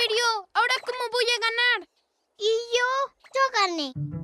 serio? ¿Ahora cómo voy a ganar? ¿Y yo? Yo gané.